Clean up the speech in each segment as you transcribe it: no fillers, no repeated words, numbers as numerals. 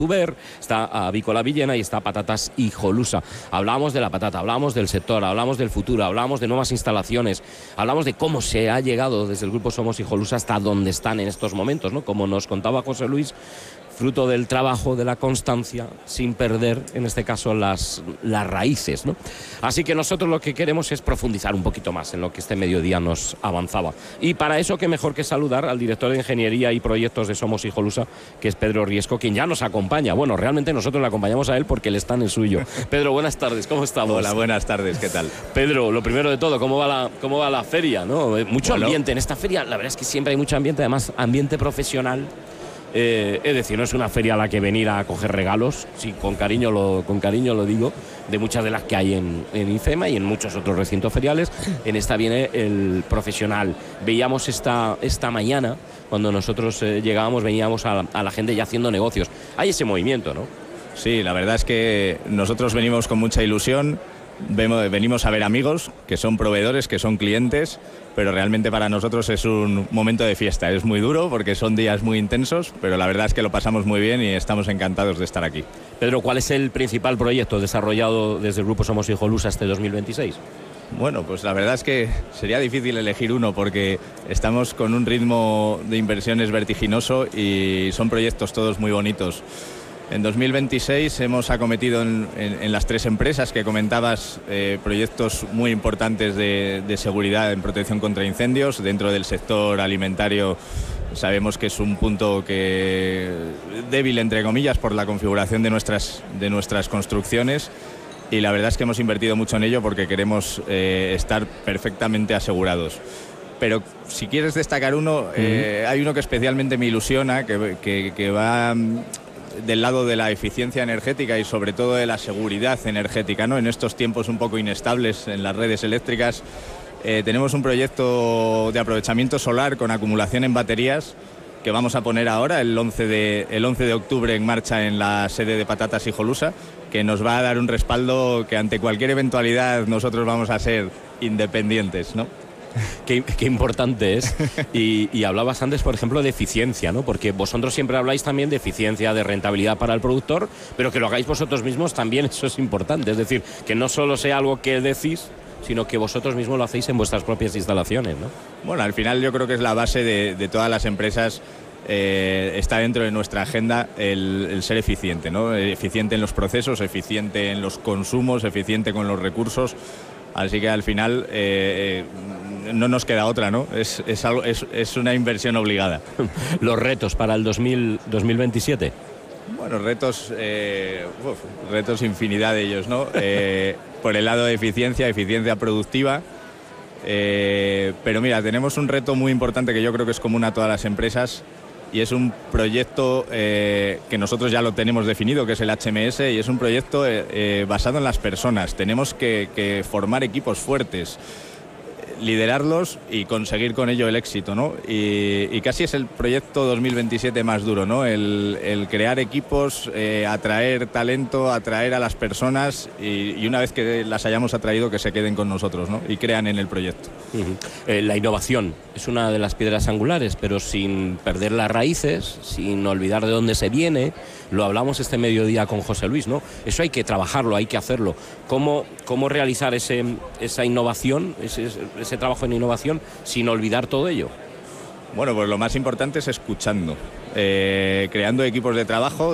Uber, está Avícola Villena y está Patatas Hijolusa. Hablamos de la patata, hablamos del sector, hablamos del futuro, hablamos de nuevas instalaciones, hablamos de cómo se ha llegado desde el Grupo Somos Hijolusa hasta donde están en estos momentos, ¿no? Como nos contaba José Luis, fruto del trabajo, de la constancia, sin perder, en este caso, las raíces, ¿no? Así que nosotros lo que queremos es profundizar un poquito más en lo que este mediodía nos avanzaba. Y para eso, qué mejor que saludar al director de Ingeniería y Proyectos de Somos Hijolusa, que es Pedro Riesco, quien ya nos acompaña. Bueno, realmente nosotros le acompañamos a él porque él está en el suyo. Pedro, buenas tardes, ¿cómo estamos? Hola, buenas tardes, ¿qué tal? Pedro, lo primero de todo, ¿cómo va la feria, ¿no? Mucho ambiente en esta feria, la verdad es que siempre hay mucho ambiente, además ambiente profesional. Es decir, no es una feria a la que venir a coger regalos, sí, con cariño lo digo, de muchas de las que hay en IFEMA y en muchos otros recintos feriales. En esta viene el profesional. Veíamos esta mañana, cuando nosotros llegábamos, veníamos a la gente ya haciendo negocios. Hay ese movimiento, ¿no? Sí, la verdad es que nosotros venimos con mucha ilusión. Venimos a ver amigos, que son proveedores, que son clientes, pero realmente para nosotros es un momento de fiesta. Es muy duro porque son días muy intensos, pero la verdad es que lo pasamos muy bien y estamos encantados de estar aquí. Pedro, ¿cuál es el principal proyecto desarrollado desde el Grupo Somos Hijolusa este 2026? Bueno, pues la verdad es que sería difícil elegir uno porque estamos con un ritmo de inversiones vertiginoso y son proyectos todos muy bonitos. En 2026 hemos acometido en las tres empresas que comentabas proyectos muy importantes de seguridad en protección contra incendios. Dentro del sector alimentario sabemos que es un punto débil, entre comillas, por la configuración de nuestras construcciones. Y la verdad es que hemos invertido mucho en ello porque queremos estar perfectamente asegurados. Pero si quieres destacar uno, hay uno que especialmente me ilusiona, que va del lado de la eficiencia energética y sobre todo de la seguridad energética, ¿no? En estos tiempos un poco inestables en las redes eléctricas, tenemos un proyecto de aprovechamiento solar con acumulación en baterías que vamos a poner ahora, el 11 de octubre, en marcha en la sede de Patatas Hijolusa, que nos va a dar un respaldo que ante cualquier eventualidad nosotros vamos a ser independientes, ¿no? Qué importante es. Y hablabas antes, por ejemplo, de eficiencia, ¿no? Porque vosotros siempre habláis también de eficiencia, de rentabilidad para el productor, pero que lo hagáis vosotros mismos también, eso es importante. Es decir, que no solo sea algo que decís, sino que vosotros mismos lo hacéis en vuestras propias instalaciones, ¿no? Bueno, al final yo creo que es la base de todas las empresas. Está dentro de nuestra agenda el ser eficiente, ¿no? Eficiente en los procesos, eficiente en los consumos, eficiente con los recursos. Así que al final no nos queda otra, ¿no? Es una inversión obligada. ¿Los retos para el 2027? Bueno, retos infinidad de ellos, ¿no? Por el lado de eficiencia productiva. Pero mira, tenemos un reto muy importante que yo creo que es común a todas las empresas, y es un proyecto que nosotros ya lo tenemos definido, que es el HMS, y es un proyecto basado en las personas. Tenemos que formar equipos fuertes, liderarlos y conseguir con ello el éxito, ¿no? Y casi es el proyecto 2027 más duro, ¿no? El crear equipos, atraer talento, atraer a las personas y una vez que las hayamos atraído, que se queden con nosotros, ¿no? Y crean en el proyecto. La innovación es una de las piedras angulares, pero sin perder las raíces, sin olvidar de dónde se viene. Lo hablamos este mediodía con José Luis, ¿no? Eso hay que trabajarlo, hay que hacerlo. ¿Cómo realizar esa innovación, ese trabajo en innovación, sin olvidar todo ello? Bueno, pues lo más importante es escuchando, creando equipos de trabajo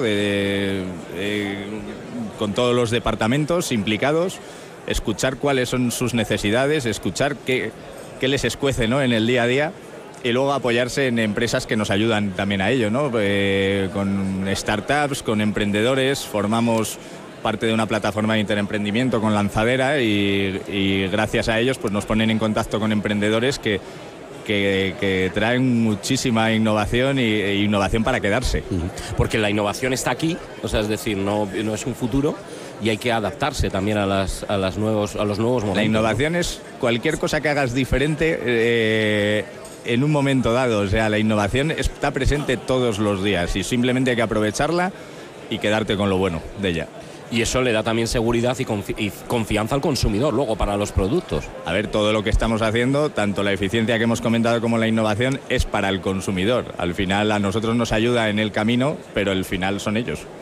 con todos los departamentos implicados, escuchar cuáles son sus necesidades, escuchar qué les escuece, ¿no? En el día a día, y luego apoyarse en empresas que nos ayudan también a ello, ¿no? Con startups, con emprendedores. Formamos parte de una plataforma de interemprendimiento con Lanzadera y gracias a ellos pues nos ponen en contacto con emprendedores que traen muchísima innovación e innovación para quedarse. Porque la innovación está aquí, o sea, es decir, no es un futuro, y hay que adaptarse también a los nuevos momentos. La innovación, ¿no? Es cualquier cosa que hagas diferente en un momento dado. O sea, la innovación está presente todos los días y simplemente hay que aprovecharla y quedarte con lo bueno de ella. Y eso le da también seguridad y confianza al consumidor luego para los productos. A ver, todo lo que estamos haciendo, tanto la eficiencia que hemos comentado como la innovación, es para el consumidor. Al final a nosotros nos ayuda en el camino, pero el final son ellos.